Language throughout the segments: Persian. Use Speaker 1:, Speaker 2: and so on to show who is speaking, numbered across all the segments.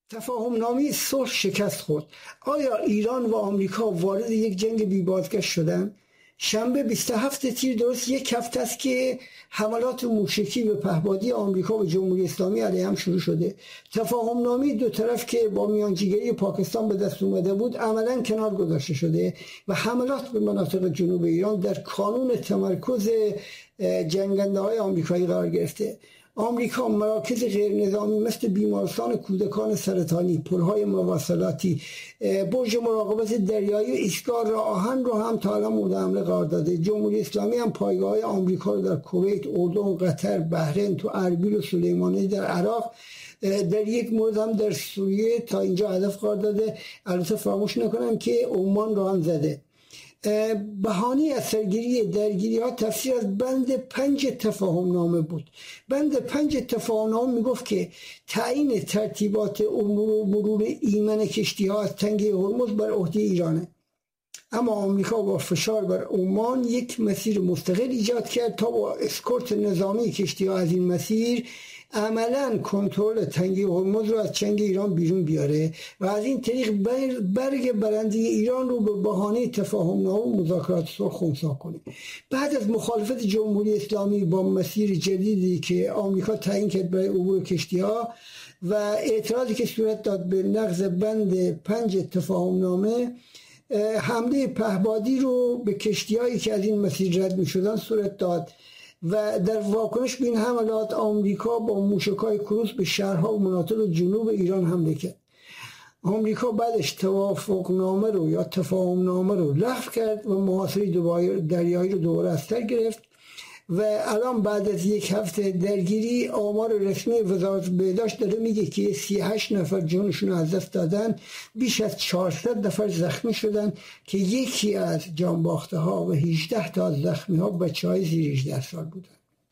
Speaker 1: تفاهم نامه صلح شکست خورد. آیا ایران و آمریکا وارد یک جنگ بی بازگشت شدند؟ شنبه 27 تیر، درست یک هفته است که حملات موشکی به پهپادی آمریکا و جمهوری اسلامی علیه هم شروع شده. تفاهم نامه دو طرف که با میانجیگری پاکستان به دست اومده بود عملا کنار گذاشته شده و حملات به مناطق جنوب ایران در کانون تمرکز جنگنده های آمریکایی قرار گرفته. آمریکا مراکز غیر نظامی مثل بیمارستان کودکان سرطانی، پلهای مواصلاتی، برج مراقبت دریایی و ایستگاه راه آهن رو هم تا الان مورد حمله قرار داده. جمهوری اسلامی هم پایگاه‌های آمریکا رو در کویت، اردن، قطر، بحرین، تو اربیل و سلیمانی در عراق، در یک مورد هم در سوریه تا اینجا هدف قرار داده. البته فراموش نکنم که عمان رو هم زده. بهانه از سرگیری درگیری ها تفسیر از بند 5 تفاهم نامه بود. بند 5 تفاهم نامه میگفت که تعیین ترتیبات امور و مرور ایمن کشتی ها از تنگه هرمز بر عهده ایرانه. اما آمریکا با فشار بر عمان یک مسیر مستقل ایجاد کرد تا با اسکورت نظامی کشتی ها از این مسیر عملا کنترل تنگه هرمز رو از چنگ ایران بیرون بیاره و از این طریق برگ برنده ایران رو به بهانه تفاهم نامه و مذاکرات صلح خنثی کنه. بعد از مخالفت جمهوری اسلامی با مسیر جدیدی که آمریکا تعیین کرد برای عبور کشتی‌ها و اعتراضی که صورت داد به نقض بند 5 تفاهم نامه، حمله پهپادی رو به کشتی‌هایی که از این مسیر رد می‌شدن صورت داد و در واکنش به این حملات آمریکا با موشک‌های کروز به شهرها و مناطق جنوب ایران حمله کرد. آمریکا بعدش توافقنامه رو یا تفاهم نامه رو لغو کرد و محاصره دریایی رو دوباره از سر گرفت و الان بعد از یک هفته درگیری آمار رسمی وزارت بهداشت داره میگه که 38 نفر جونشون از دست دادن، بیش از 400 نفر زخمی شدن که یکی از جانباخته ها و 18 تا از زخمی ها بچهای زیر 18 سال بودن.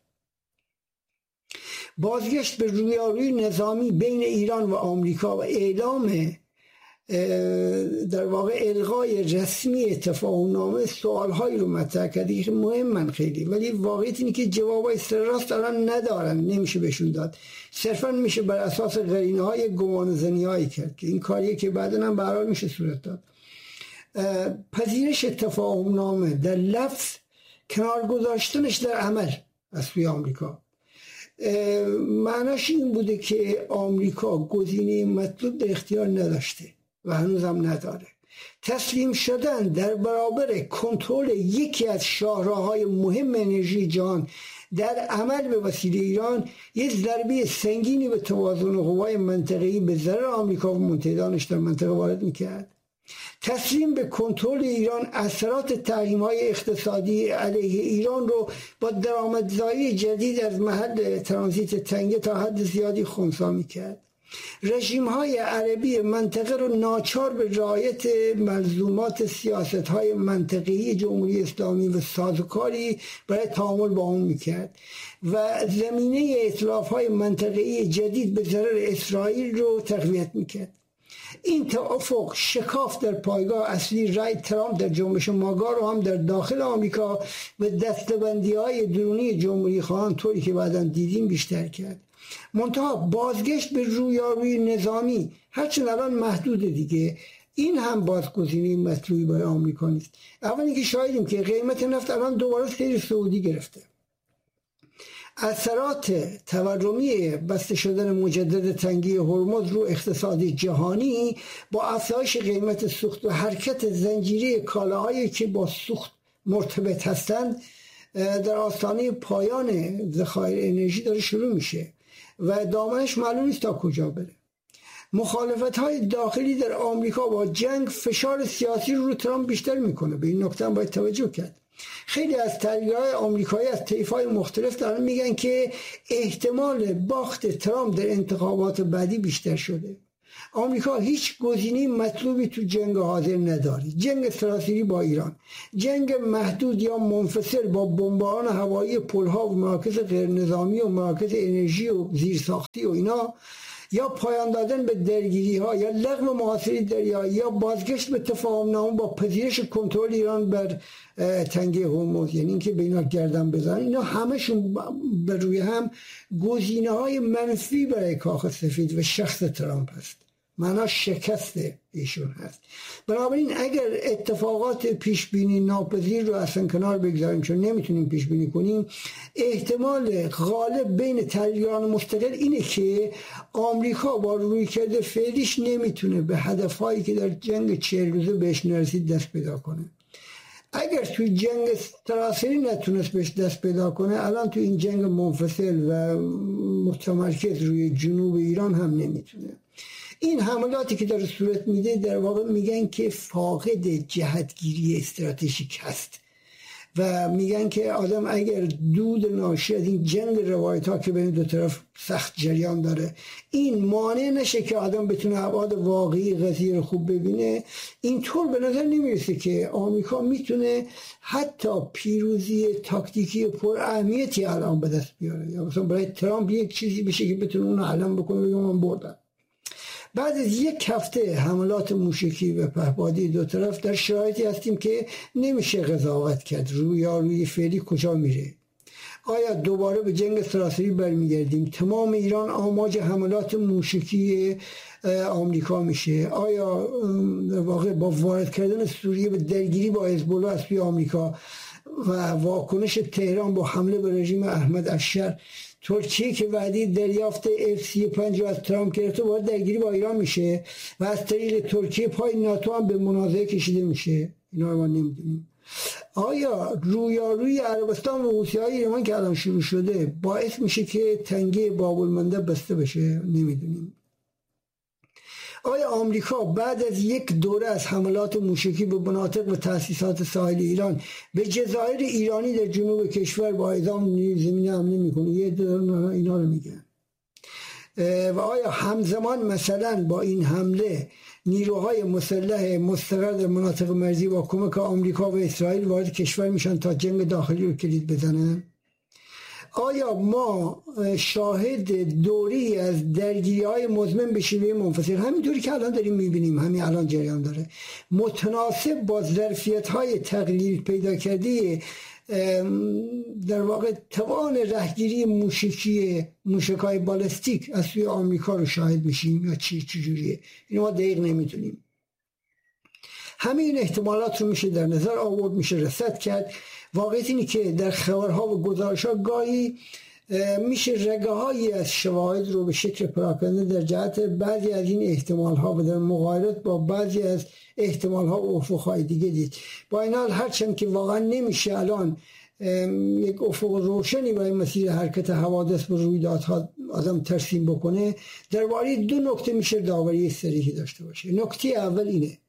Speaker 1: بازگشت به رویارویی نظامی بین ایران و آمریکا و اعلام در واقع الغای رسمی تفاهم نامه سوالهایی رو مطرح کرده که مهمن خیلی، ولی واقعیت اینه که جوابای سرراست الان ندارن، نمیشه بهشون داد. صرفا میشه بر اساس قرینه‌های گمانه‌زنی‌هایی کرد که این کاریه که بعداً هم به هر حال میشه صورت داد. پذیرش تفاهم نامه در لفظ، کنار گذاشتنش در عمل از سوی آمریکا، معناش این بوده که آمریکا گزینه مطلوب در اختیار نداشته و هنوز هم نداره. تسلیم شدن در برابر کنترل یکی از شاهراهای مهم انرژی جهان در عمل به وسیله ایران یک ضربه سنگینی به توازن قوای منطقه‌ای به ضرر آمریکا و متحدانش در منطقه وارد می‌کرد. تسلیم به کنترل ایران اثرات تحریم‌های اقتصادی علیه ایران رو با درآمدزایی جدید از محل ترانزیت تنگه تا حد زیادی خنثی می‌کرد. رژیم‌های عربی منطقه رو ناچار به رعایت ملزومات سیاست‌های منطقه‌ای جمهوری اسلامی و سازوکاری برای تعامل با اون می‌کرد و زمینه ائتلاف‌های منطقه‌ای جدید به ضرر اسرائیل رو تقویت می‌کرد. این توافق شکاف در پایگاه اصلی رای ترامپ در جنبش ماگا رو هم در داخل آمریکا و دستبندی‌های درونی جمهوری خواهان طوری که بعداً دیدیم بیشتر کرد. منتها بازگشت به رویارویی نظامی هرچند الان محدود دیگه، این هم بازگزینه مطلوبی برای آمریکا نیست. اولی که شاهدیم که قیمت نفت الان دوباره سیر صعودی گرفته. اثرات تورمی بسته شدن مجدد تنگی هرمز رو اقتصاد جهانی با افزایش قیمت سوخت و حرکت زنجیره کالاهایی که با سوخت مرتبط هستند در آستانه پایان ذخایر انرژی داره شروع میشه و دامنش معلوم نیست تا کجا بره. مخالفت‌های داخلی در آمریکا با جنگ فشار سیاسی رو ترامپ بیشتر میکنه. به این نکته هم باید توجه کرد. خیلی از تحلیل‌های آمریکایی از طیف‌های مختلف دارن میگن که احتمال باخت ترامپ در انتخابات بعدی بیشتر شده. آمریکا هیچ گزینه‌ای مطلوبی تو جنگ حاضر نداره. جنگ سراسری با ایران، جنگ محدود یا منفصل با بمباران هوایی پل‌ها و مراکز غیرنظامی و مراکز انرژی و زیرساختی و اینا، یا پایان دادن به درگیری‌ها یا لغو محاصره دریایی یا بازگشت به تفاهم نامه با پذیرش کنترل ایران بر تنگه هرمز، یعنی اینکه به اینا گردن بزنن، اینا همشون بر روی هم گزینه‌های منفی برای کاخ سفید و شخص ترامپ هست. معنا شکست ایشون هست. بنابراین اگر اتفاقات پیش بینی ناپذیر رو اصلا کنار بگذاریم چون نمیتونیم پیش بینی کنیم، احتمال غالب بین تحلیلگران مستقل اینه که آمریکا با رویکرد فعلیش نمیتونه به هدفهایی که در جنگ 40 روزه بهش نرسید دست پیدا کنه. اگر توی جنگ سراسری نتونست بهش دست پیدا کنه، الان توی این جنگ منفصل و متمرکز روی جنوب ایران هم نمیتونه. این حملاتی که داره صورت میده در واقع میگن که فاقد جهتگیری استراتژیک هست و میگن که آدم اگر دود ناشی از این جنگ روایت ها که بین دو طرف سخت جریان داره این مانع نشه که آدم بتونه ابعاد واقعی قضیه رو خوب ببینه، اینطور به نظر نمیرسه که آمریکا میتونه حتی پیروزی تاکتیکی پر اهمیتی الان به دست بیاره، یا مثلا برای ترامپ یک چیزی بشه که بتونه اون علم بکنه بگه من بردم. بعد از یک هفته حملات موشکی و پهپادی دو طرف در شرایطی هستیم که نمیشه قضاوت کرد روی فعلی کجا میره. آیا دوباره به جنگ سراسری برمیگردیم؟ تمام ایران آماج حملات موشکی آمریکا میشه؟ آیا در واقع با وارد کردن سوریه به درگیری با حزب الله از سوی آمریکا و واکنش تهران با حمله به رژیم احمد اشر، ترکیه که وعده دریافت F-35 از ترامپ گرفته وارد درگیری با ایران میشه و از طریق ترکیه پای ناتو هم به منازعه کشیده میشه؟ اینا رو ما نمیدونیم. آیا رویارویی عربستان و حوثی‌های ایران که الان شروع شده باعث میشه که تنگه باب المندب بسته بشه؟ نمیدونیم. آیا آمریکا بعد از یک دوره از حملات موشکی به مناطق و تأسیسات ساحل ایران به جزایر ایرانی در جنوب کشور با اعزام نیروی زمینی حمله میکنه؟ یه دوره اینا رو میگن. و آیا همزمان مثلا با این حمله نیروهای مسلح مستقر در مناطق مرزی با کمک آمریکا و اسرائیل وارد کشور میشن تا جنگ داخلی رو کلید بزنن؟ آیا ما شاهد دوری از درگیری‌های مزمن به شیوه منفصل، همینطوری که الان داریم میبینیم، همین الان جریان داره، متناسب با ظرفیت‌های تقلیل پیدا کرده در واقع توان رهگیری موشک‌های بالستیک از سوی آمریکا رو شاهد میشیم یا چجوریه؟ اینو ما دقیق نمیتونیم. همه این احتمالات رو میشه در نظر آورد، میشه رصد کرد. واقعیت اینه که در خبرها و گزارش‌ها گاهی میشه رگه هایی از شواهد رو به شکل پراکنده در جهت بعضی از این احتمال‌ها و در مقایرت با بعضی از احتمال‌ها و افق‌های دیگه دید. با این حال هرچند که واقعا نمیشه الان یک افق روشنی برای مسیر حرکت حوادث و رویدادها آدم ترسیم بکنه، درباره دو نکته میشه داوری صریحی داشته باشه. نکته اول اینه،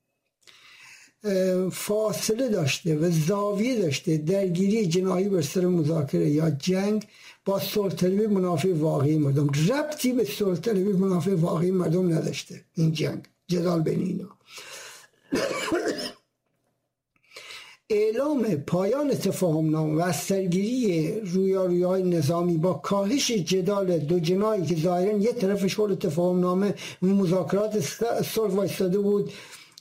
Speaker 1: فاصله داشته و زاویه داشته درگیری جنایی بر سر مذاکره یا جنگ با صلح‌طلبی منافع واقعی مردم. ربطی به صلح‌طلبی منافع واقعی مردم نداشته این جنگ، جدال بین اینا. اعلام پایان تفاهم‌نامه و از سرگیری رویارویی‌های نظامی با کاهش جدال دو جناحی که ظاهراً یک طرفش حول تفاهم‌نامه و مذاکرات صلح وایستاده بود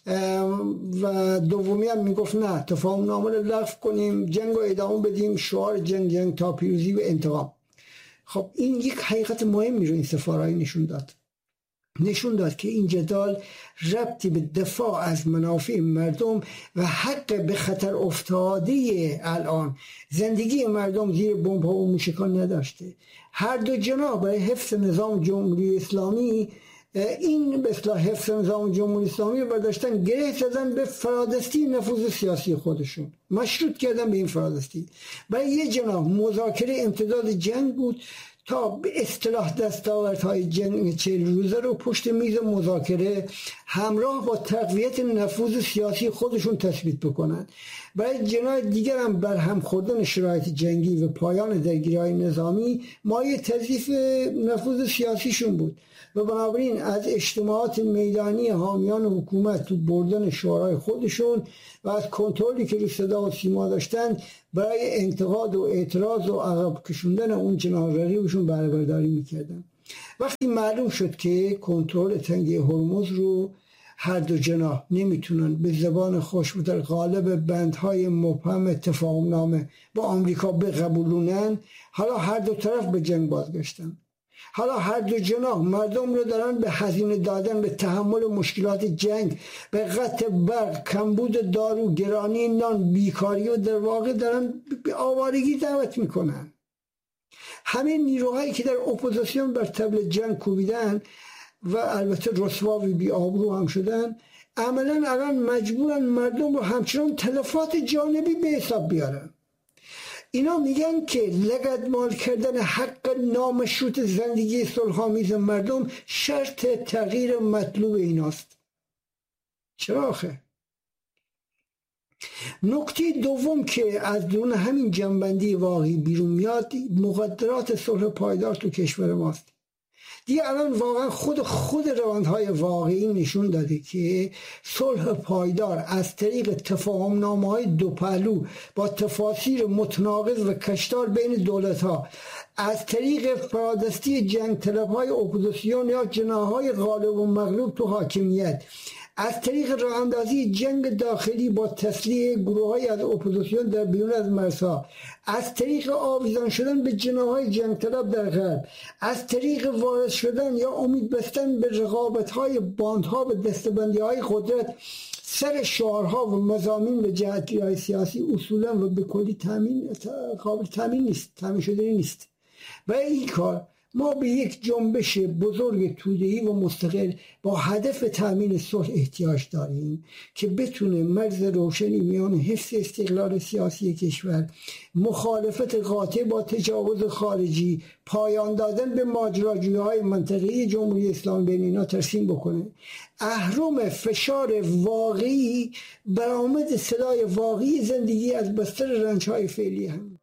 Speaker 1: و دومی هم میگفت نه تفاهم‌نامه رو لغو کنیم، جنگ رو ادامه بدیم، شعار جنگ تا پیروزی و انتقام. خب این یک حقیقت مهمی رو این سفاره‌ای نشون داد که این جدال ربطی به دفاع از منافع مردم و حق به خطر افتاده الان زندگی مردم زیر بمب‌ها و موشکان نداشته. هر دو جناح برای حفظ نظام جمهوری اسلامی این به اصطلاح حفظ نظام جمهوری اسلامی رو برداشتن گره زدن به فرادستی نفوذ سیاسی خودشون، مشروط کردن به این فرادستی. برای یه جناح مذاکره امتداد جنگ بود تا به اصطلاح دستاوردهای جنگ 40 روزه رو پشت میز مذاکره همراه با تقویت نفوذ سیاسی خودشون تثبیت بکنن. برای جناح دیگر هم برهم خوردن شرایط جنگی و پایان درگیری‌های نظامی مایه تضعیف نفوذ سیاسیشون بود و بنابراین از اجتماعات میدانی حامیان حکومت تو بردن شعارهای خودشون و از کنترلی که رو صدا و سیما داشتن برای انتقاد و اعتراض و عقب کشوندن اون جناح رقیبشون بهره برداری میکردن. وقتی معلوم شد که کنترل تنگه هرمز رو هر دو جناح نمیتونن به زبان خوش و در قالب بندهای مبهم تفاهم‌نامه با آمریکا بقبولونن، حالا هر دو طرف به جنگ بازگشتن. حالا هر دو جناح مردم رو دارن به هزینه دادن به تحمل مشکلات جنگ، به قطع برق، کمبود دارو، گرانی نان، بیکاری و در واقع دارن به آوارگی دعوت میکنن. همین نیروهایی که در اپوزیسیون بر طبل جنگ کوبیدن و البته رسوا و بی آبرو هم شدن، عملا الان مجبورن مردم رو همچنان تلفات جانبی به حساب بیارن. اینا میگن که لگدمال کردن حق نامشروط زندگی صلح‌آمیز مردم شرط تغییر مطلوب ایناست. چرا آخه؟ نکته دوم که از دون همین جنبندی واقعی بیرون میاد، مقدرات صلح پایدار تو کشور ماست. دیگه الان واقعا خود روندهای واقعی نشون داده که صلح پایدار از طریق تفاهم‌نامه‌های دو پهلو با تفاسیر متناقض و کشدار بین دولت‌ها، از طریق فرادستی جنگ طلب‌های اپوزیسیون یا جناح‌های غالب و مغلوب تو حاکمیت، از طریق راه اندازی جنگ داخلی با تسلیح گروه‌های از اپوزیسیون در بیرون از مرزها، از طریق آویزان شدن به جناح‌های جنگ طلب در غرب، از طریق وارد شدن یا امید بستن به رقابت‌های باندها و دستبندی‌های قدرت سر شعارها و مضامین و جهت‌گیری‌های سیاسی اصولاً و به کلی قابل تامین شده نیست. و این کار ما به یک جنبش بزرگ توده‌ای و مستقل با هدف تامین صلح احتیاج داریم که بتونه مرز روشنی میان حفظ استقلال سیاسی کشور، مخالفت قاطع با تجاوز خارجی، پایان دادن به ماجراجویی‌های منطقه‌ای جمهوری اسلامی بین اینا ترسیم بکنه. اهرم فشار واقعی برآمد صدای واقعی زندگی از بستر رنج‌های فعلی هم